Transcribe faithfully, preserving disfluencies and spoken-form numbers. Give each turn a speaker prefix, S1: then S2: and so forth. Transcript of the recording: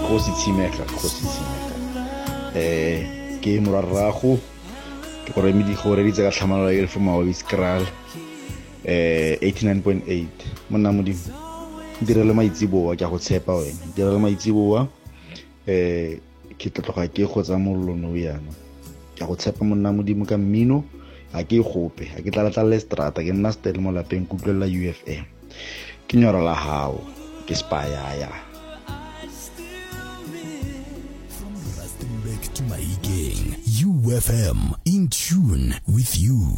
S1: Kgosi Tshimeka Kgosi Tshimeka eh ke morarago ke gore me di gore di tsa ka tlhamalalo e le for mawa Iskral eh eighty-nine point eight monna modimo direle maitsiboa ke go tshepa wena direle maitsiboa eh ke tloga ke go tsa mollo no yana ke go tshepa monna modimo ka mmino a ke gope a ke tla tla le strata ke nna stel mo lapeng kutlwela U F M ke nyora la hao ke spaya ya
S2: to my gang. U F M in tune with you.